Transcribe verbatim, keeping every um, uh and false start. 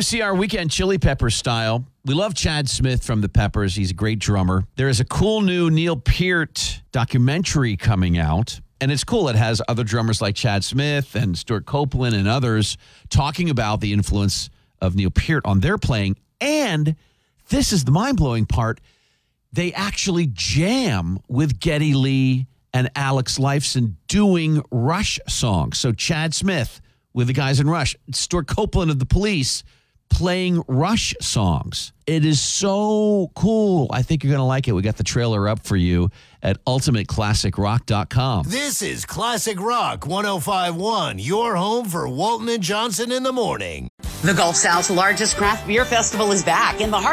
U C R Weekend Chili Peppers style. We love Chad Smith from the Peppers. He's a great drummer. There is a cool new Neil Peart documentary coming out. And it's cool. It has other drummers like Chad Smith and Stuart Copeland and others talking about the influence of Neil Peart on their playing. And this is the mind-blowing part. They actually jam with Geddy Lee and Alex Lifeson doing Rush songs. So Chad Smith with the guys in Rush, Stuart Copeland of the Police playing Rush songs. It is so cool. I think you're going to like it. We got the trailer up for you at ultimate classic rock dot com. This is Classic Rock one oh five point one, your home for Walton and Johnson in the morning. The Gulf South's largest craft beer festival is back in the heart